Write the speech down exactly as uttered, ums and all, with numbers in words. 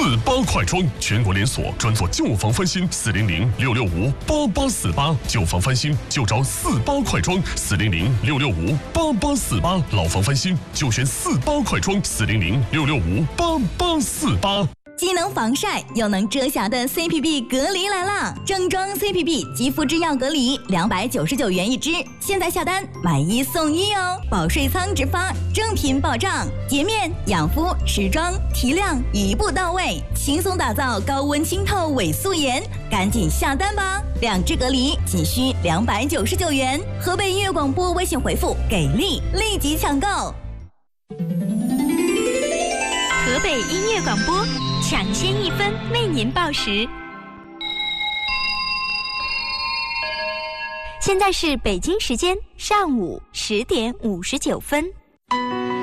八快装，全国连锁，专做旧房翻新，四零零六六五八八四八，旧房翻新就找四八快装，四零零六六五八八四八，老房翻新就选四八快装，四零零六六五八八四八。 既能防晒又能遮瑕的 C P B 隔离来啦！正装 C P B 肌肤之钥隔离，两百九十九元一支，现在下单买一送一哦！保税仓直发，正品保障，洁面、养肤、持妆、提亮一步到位，轻松打造高温清透伪素颜，赶紧下单吧！两支隔离仅需两百九十九元，河北音乐广播微信回复“给力”立即抢购。 河北音乐广播，抢先一分为您报时。现在是北京时间上午十点五十九分。